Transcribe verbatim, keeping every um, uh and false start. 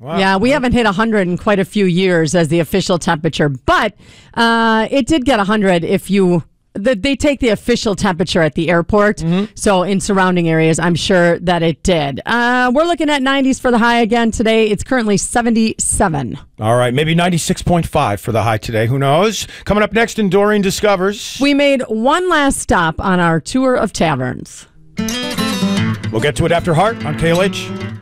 Wow. Yeah, we haven't hit one hundred in quite a few years as the official temperature, but uh, it did get one hundred if you... The, they take the official temperature at the airport, mm-hmm. so in surrounding areas, I'm sure that it did. Uh, we're looking at nineties for the high again today. It's currently seventy-seven. All right, maybe ninety-six point five for the high today. Who knows? Coming up next in Doreen Discovers. We made one last stop on our tour of taverns. We'll get to it after Heart on K L H.